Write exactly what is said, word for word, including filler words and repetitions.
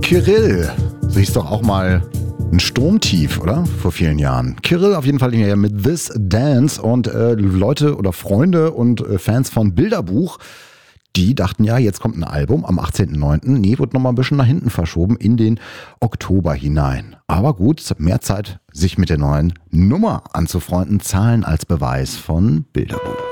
Kyrill, so hieß doch auch mal ein Sturmtief, oder? Vor vielen Jahren. Kyrill auf jeden Fall hier mit This Dance und äh, Leute oder Freunde und äh, Fans von Bilderbuch, die dachten ja, jetzt kommt ein Album am achtzehnten neunten Nee, wird nochmal ein bisschen nach hinten verschoben in den Oktober hinein. Aber gut, mehr Zeit, sich mit der neuen Nummer anzufreunden. Zahlen als Beweis von Bilderbuch.